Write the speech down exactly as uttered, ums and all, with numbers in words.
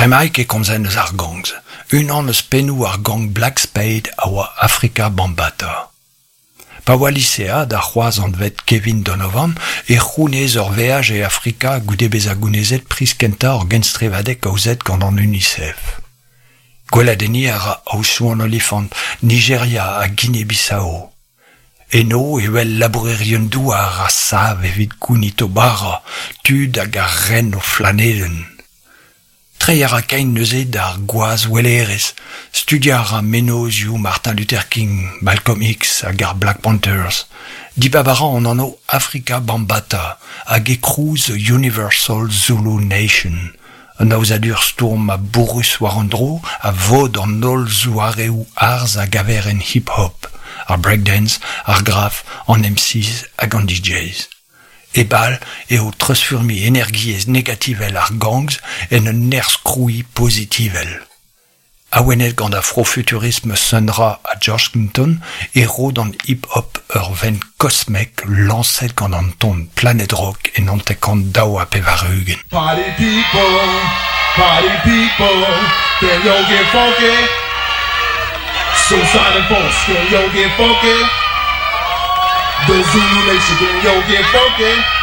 Tremaik e komzen eus ar gangz. Unan eus penou ar gang Black Spade a oa Afrika Bambata. Pa oa lisea da c'hoaz an vet Kevin Donovan e c'hounez ur veaj e Afrika goude bez a gounezet pris kenta ur genstrevadek aouzet gant an UNICEF. Gweladeni ar aousou an olifant Nigeria a Guinea-Bissau. Eno e wel labourerien-dou a rasav evit gounit o bara, tud hag ar ren o flaneden. Tre a kain neuzet ar gwaz welerez, studiar a menozioù Martin Luther King, Malcolm X hag ar Black Panthers, dibabara an anno Afrika Bambata hag e krouz Universal Zulu Nation, un aozadur stourm a bourrus war an dro a vod an nol zouareou arz a gaver en hip-hop, ar breakdance, ar graf, an M Cs hag an D Js. E bal eo treusfurmi energiez negativel ar gangs en un nerz kroui positivel. Awenet gant afrofuturisme sunra a George Clinton e rod an hip-hop ur ven kosmek lancet gant an ton Planet Rock en antekant daou a pevarugen. Party people, party people, can yo get funky? Suicide and Force, can yo get funky? The Zulu Nation, can yo get funky?